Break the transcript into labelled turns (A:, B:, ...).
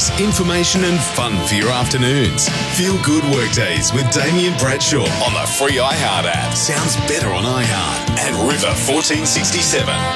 A: news, information and fun for your afternoons. Feel good workdays with Damien Bradshaw on the free iHeart app. Sounds better on iHeart. And River 1467.